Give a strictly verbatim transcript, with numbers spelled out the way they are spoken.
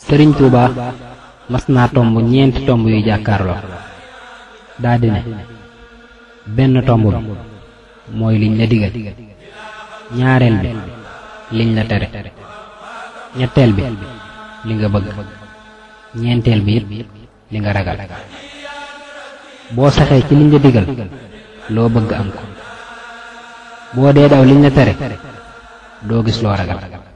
Sëriñ Tuuba mas naa tomb ñeenti tomb yu jàkkaarloo daldi ne benn tomb bi mooy liñ la digal, ñaareel bi liñ la tere, ñetteel bi li nga bëgg, ñeenteel bi it li nga ragal. boo saxee ci liñ la digal loo bëgg am ko, boo dee daw liñ la tere doo gis loo ragal.